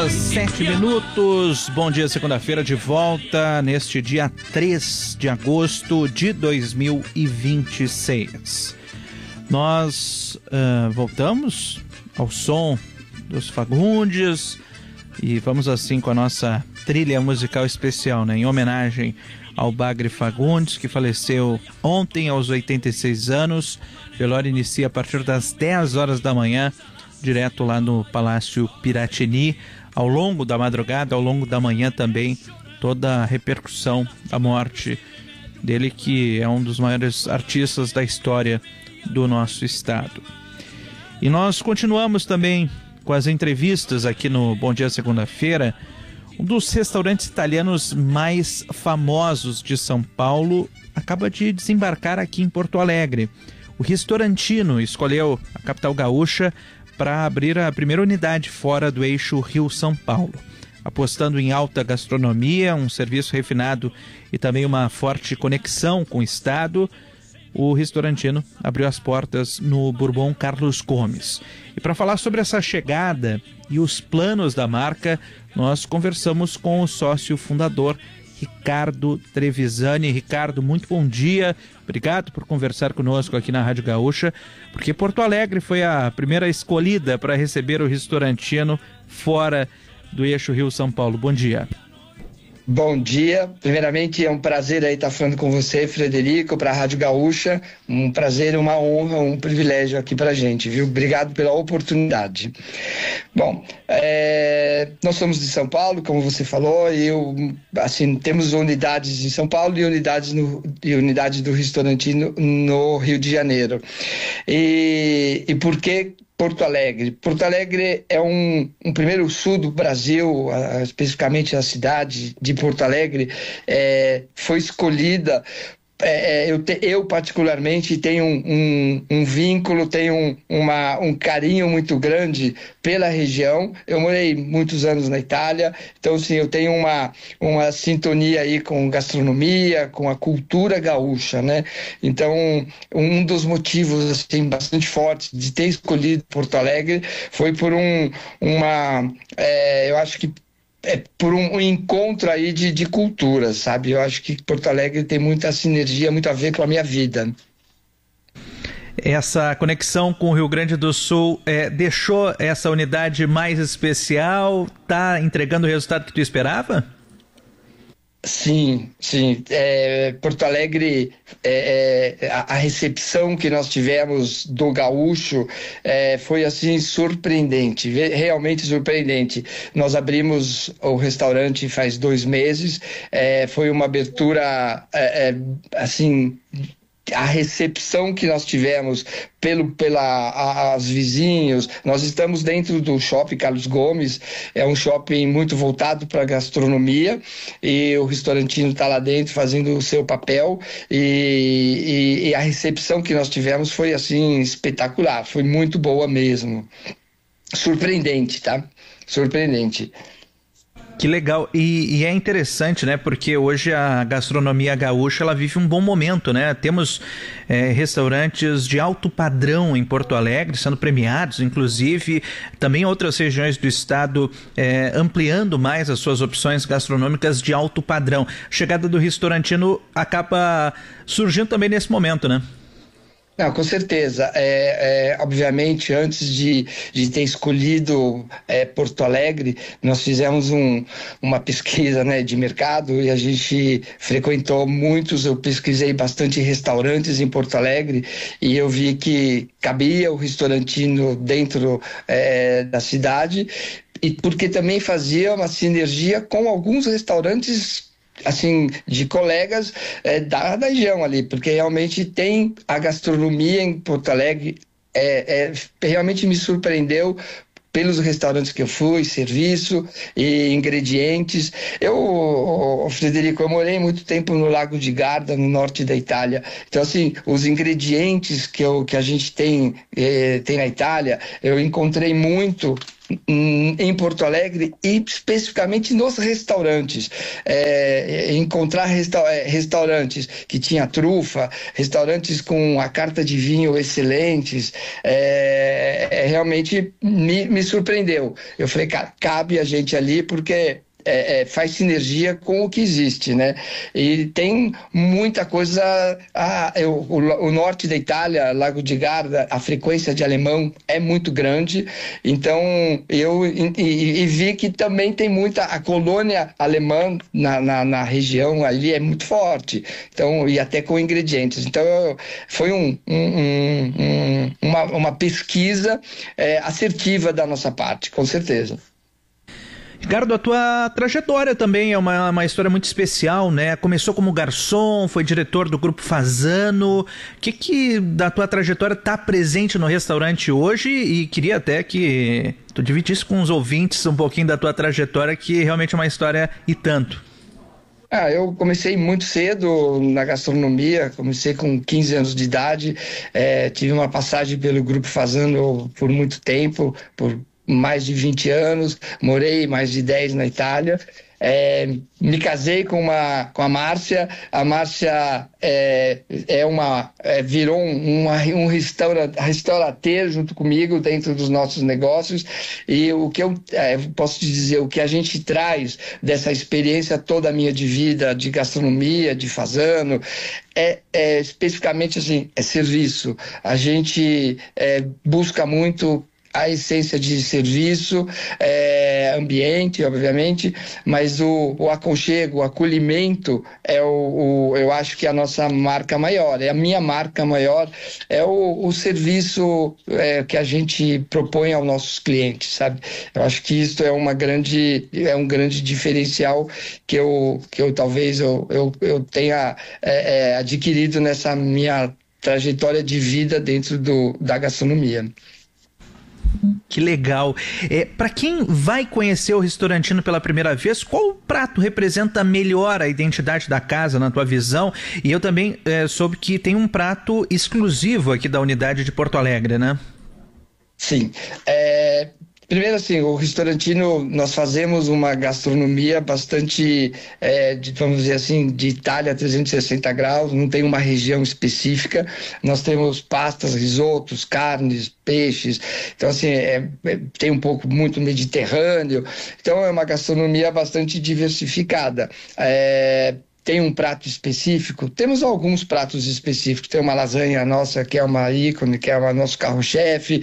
horas 7 minutos. Bom dia, segunda-feira, de volta neste dia 3 de agosto de 2026. Nós voltamos ao som dos Fagundes e vamos assim com a nossa trilha musical especial, né? Em homenagem ao Bagre Fagundes, que faleceu ontem aos 86 anos. O velório inicia a partir das 10 horas da manhã, direto lá no Palácio Piratini. Ao longo da madrugada, ao longo da manhã também, toda a repercussão da morte dele, que é um dos maiores artistas da história do nosso estado. E nós continuamos também com as entrevistas aqui no Bom Dia Segunda-feira. Um dos restaurantes italianos mais famosos de São Paulo acaba de desembarcar aqui em Porto Alegre. O Ristorantino escolheu a capital gaúcha para abrir a primeira unidade fora do eixo Rio-São Paulo. Apostando em alta gastronomia, um serviço refinado e também uma forte conexão com o estado, o Ristorantino abriu as portas no Bourbon Carlos Gomes. E para falar sobre essa chegada e os planos da marca, nós conversamos com o sócio fundador, Ricardo Trevisani. Ricardo, muito bom dia. Obrigado por conversar conosco aqui na Rádio Gaúcha, porque Porto Alegre foi a primeira escolhida para receber o Ristorantino fora do eixo Rio-São Paulo. Bom dia. Bom dia. Primeiramente, é um prazer aí estar falando com você, Frederico, para a Rádio Gaúcha. Um prazer, uma honra, um privilégio aqui para a gente, viu? Obrigado pela oportunidade. Bom, nós somos de São Paulo, como você falou, e temos unidades em São Paulo e unidades do Ristorantino no Rio de Janeiro. E por que Porto Alegre? Porto Alegre é um primeiro sul do Brasil, especificamente a cidade de Porto Alegre, foi escolhida. Eu particularmente tenho um vínculo, tenho um carinho muito grande pela região. Eu morei muitos anos na Itália, então sim, eu tenho uma sintonia aí com gastronomia, com a cultura gaúcha, né? Então, um dos motivos assim, bastante fortes de ter escolhido Porto Alegre foi por eu acho que por um encontro aí de culturas, sabe? Eu acho que Porto Alegre tem muita sinergia, muito a ver com a minha vida. Essa conexão com o Rio Grande do Sul deixou essa unidade mais especial? Tá entregando o resultado que tu esperava? Sim. Porto Alegre, a recepção que nós tivemos do gaúcho foi assim surpreendente, realmente surpreendente. Nós abrimos o restaurante faz 2 meses, foi uma abertura assim. A recepção que nós tivemos pelos vizinhos. Nós estamos dentro do Shopping Carlos Gomes, é um shopping muito voltado para a gastronomia, e o Ristorantino está lá dentro fazendo o seu papel, e a recepção que nós tivemos foi assim espetacular, foi muito boa mesmo. Surpreendente, tá? Surpreendente. Que legal, e é interessante, né, porque hoje a gastronomia gaúcha, ela vive um bom momento, né, temos restaurantes de alto padrão em Porto Alegre, sendo premiados, inclusive, também outras regiões do estado ampliando mais as suas opções gastronômicas de alto padrão. A chegada do Ristorantino acaba surgindo também nesse momento, né? Não, com certeza. Obviamente, antes de ter escolhido Porto Alegre, nós fizemos uma pesquisa, né, de mercado, e a gente frequentou eu pesquisei bastante restaurantes em Porto Alegre, e eu vi que cabia o Ristorantino dentro da cidade, e porque também fazia uma sinergia com alguns restaurantes assim, de colegas da região ali, porque realmente tem a gastronomia em Porto Alegre, realmente me surpreendeu pelos restaurantes que eu fui, serviço e ingredientes. Frederico, eu morei muito tempo no Lago de Garda, no norte da Itália. Então, assim, os ingredientes que a gente tem na Itália, eu encontrei muito em Porto Alegre e especificamente nos restaurantes. Encontrar restaurantes que tinha trufa, restaurantes com a carta de vinho excelentes, realmente me surpreendeu. Eu falei, cara, cabe a gente ali porque faz sinergia com o que existe, né? E tem muita coisa. O norte da Itália, Lago de Garda, a frequência de alemão é muito grande. Então eu vi que também tem muita. A colônia alemã na região ali é muito forte. Então, e até com ingredientes. Então foi uma pesquisa assertiva da nossa parte, com certeza. Ricardo, a tua trajetória também é uma história muito especial, né? Começou como garçom, foi diretor do Grupo Fasano. O que da tua trajetória está presente no restaurante hoje? E queria até que tu dividisse com os ouvintes um pouquinho da tua trajetória, que realmente é uma história e tanto. Eu comecei muito cedo na gastronomia, comecei com 15 anos de idade, tive uma passagem pelo Grupo Fasano por muito tempo, por mais de 20 anos, morei mais de 10 na Itália. Me casei com a Márcia. A Márcia virou um restaurateur junto comigo dentro dos nossos negócios, e o que eu posso te dizer, o que a gente traz dessa experiência toda minha de vida, de gastronomia, de Fasano, especificamente assim, serviço. A gente busca muito a essência de serviço, ambiente, obviamente, mas o aconchego, o acolhimento eu acho que é a nossa marca maior, a minha marca maior, o serviço que a gente propõe aos nossos clientes, sabe? Eu acho que isso é um grande diferencial que eu talvez eu tenha adquirido nessa minha trajetória de vida dentro da gastronomia. Que legal. Para quem vai conhecer o Restaurantino pela primeira vez, qual prato representa melhor a identidade da casa, na tua visão? E eu também soube que tem um prato exclusivo aqui da unidade de Porto Alegre, né? Sim. Primeiro, assim, o Restaurantino, nós fazemos uma gastronomia bastante, vamos dizer assim, de Itália 360 graus, não tem uma região específica. Nós temos pastas, risotos, carnes, peixes. Então, assim, tem um pouco muito mediterrâneo. Então, é uma gastronomia bastante diversificada. Tem um prato específico? Temos alguns pratos específicos. Tem uma lasanha nossa, que é uma ícone, que é o nosso carro-chefe.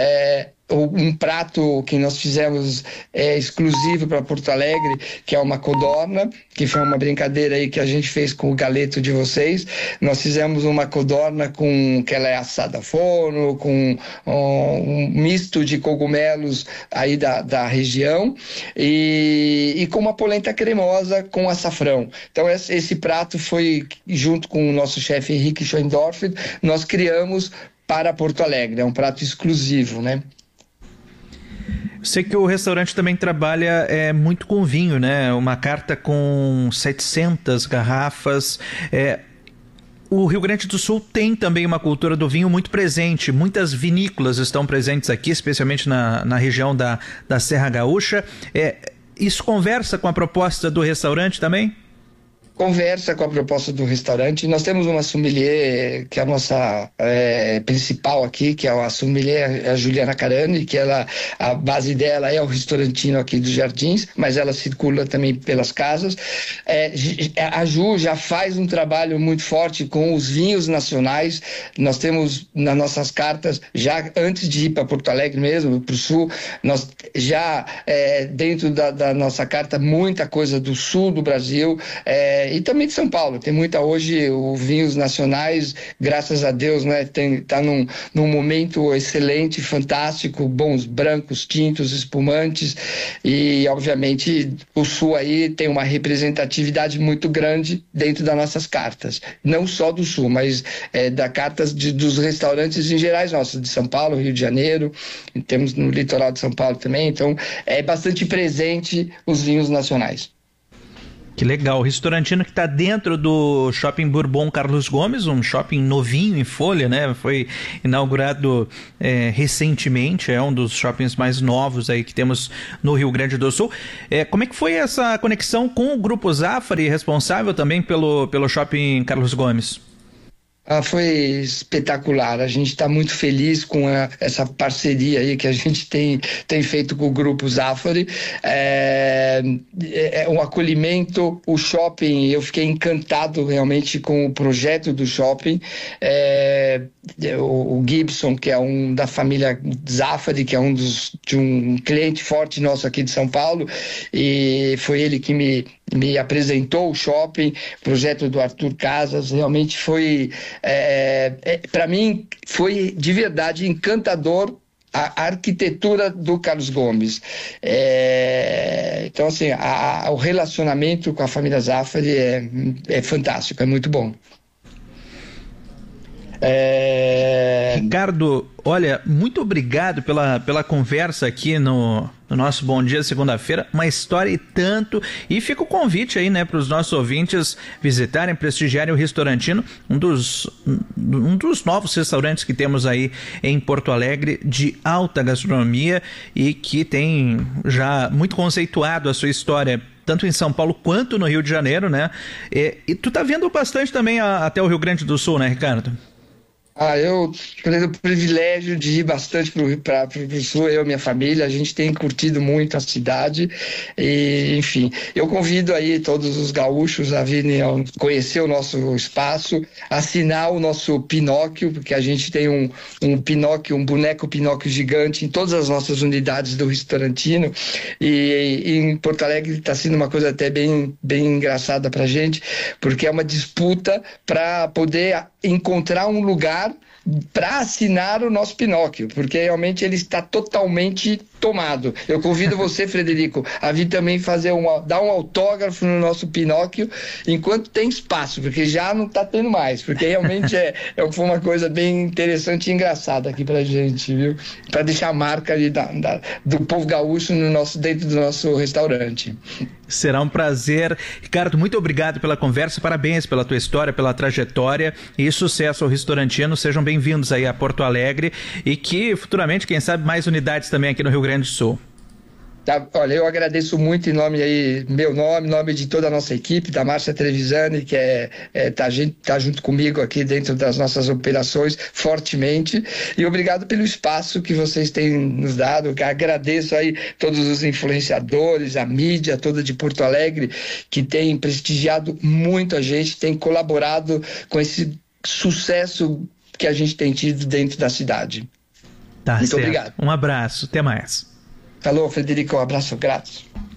Um prato que nós fizemos exclusivo para Porto Alegre, que é uma codorna, que foi uma brincadeira aí que a gente fez com o galeto de vocês. Nós fizemos uma codorna que ela é assada a forno, com um misto de cogumelos aí da região, e com uma polenta cremosa com açafrão. Então esse prato foi, junto com o nosso chefe Henrique Schoendorfer, nós criamos para Porto Alegre. É um prato exclusivo, né? Sei que o restaurante também trabalha muito com vinho, né? Uma carta com 700 garrafas. O Rio Grande do Sul tem também uma cultura do vinho muito presente. Muitas vinícolas estão presentes aqui, especialmente na região da Serra Gaúcha. Isso conversa com a proposta do restaurante também? Conversa com a proposta do restaurante. Nós temos uma sommelier, que é a nossa principal aqui, que é a sommelier, a Juliana Carani, que a base dela é o Restaurantino aqui dos Jardins, mas ela circula também pelas casas. A Ju já faz um trabalho muito forte com os vinhos nacionais. Nós temos nas nossas cartas, já antes de ir para Porto Alegre mesmo, para o sul, nós já dentro da nossa carta, muita coisa do sul do Brasil, e também de São Paulo. Tem muita hoje, os vinhos nacionais, graças a Deus, né? Tá num momento excelente, fantástico, bons brancos, tintos, espumantes, e obviamente o sul aí tem uma representatividade muito grande dentro das nossas cartas. Não só do sul, mas da cartas dos restaurantes em gerais nossos, de São Paulo, Rio de Janeiro, temos no litoral de São Paulo também, então é bastante presente os vinhos nacionais. Que legal, o Ristorantino que está dentro do Shopping Bourbon Carlos Gomes, um shopping novinho em folha, né? Foi inaugurado recentemente, é um dos shoppings mais novos aí que temos no Rio Grande do Sul. Como é que foi essa conexão com o Grupo Zafari, responsável também pelo Shopping Carlos Gomes? Foi espetacular. A gente está muito feliz com essa parceria aí que a gente tem feito com o Grupo Zafari. É um acolhimento, o shopping, eu fiquei encantado realmente com o projeto do shopping. O Gibson, que é da família Zafari, que é de um cliente forte nosso aqui de São Paulo, e foi ele que me apresentou o shopping, projeto do Arthur Casas, realmente foi, para mim, foi de verdade encantador a arquitetura do Carlos Gomes. Então, assim, o relacionamento com a família Zafari é fantástico, é muito bom. Ricardo, olha, muito obrigado pela conversa aqui no nosso Bom Dia segunda-feira, uma história e tanto, e fica o convite aí, né, para os nossos ouvintes visitarem, prestigiarem o Ristorantino, um dos novos restaurantes que temos aí em Porto Alegre de alta gastronomia e que tem já muito conceituado a sua história, tanto em São Paulo quanto no Rio de Janeiro, né? E tu tá vendo bastante também até o Rio Grande do Sul, né, Ricardo? Eu tenho o privilégio de ir bastante para o Sul, eu e minha família, a gente tem curtido muito a cidade, e, enfim, eu convido aí todos os gaúchos a virem conhecer o nosso espaço, assinar o nosso Pinóquio, porque a gente tem um Pinóquio, um boneco Pinóquio gigante em todas as nossas unidades do Ristorantino, e em Porto Alegre está sendo uma coisa até bem engraçada para a gente, porque é uma disputa para poder encontrar um lugar para assinar o nosso Pinóquio, porque realmente ele está totalmente tomado. Eu convido você, Frederico, a vir também dar um autógrafo no nosso Pinóquio enquanto tem espaço, porque já não está tendo mais, porque realmente foi uma coisa bem interessante e engraçada aqui pra gente, viu? Para deixar a marca ali do povo gaúcho dentro do nosso restaurante. Será um prazer. Ricardo, muito obrigado pela conversa, parabéns pela tua história, pela trajetória e sucesso ao Ristorantino. Sejam bem-vindos aí a Porto Alegre e que futuramente, quem sabe, mais unidades também aqui no Rio Grande do Sul. Tá, olha, eu agradeço muito em nome de toda a nossa equipe, da Márcia Trevisani, que tá junto comigo aqui dentro das nossas operações fortemente, e obrigado pelo espaço que vocês têm nos dado. Agradeço aí todos os influenciadores, a mídia toda de Porto Alegre, que tem prestigiado muito a gente, tem colaborado com esse sucesso que a gente tem tido dentro da cidade. Tá, muito certo. Obrigado. Um abraço, até mais. Falou, Frederico, um abraço, grato.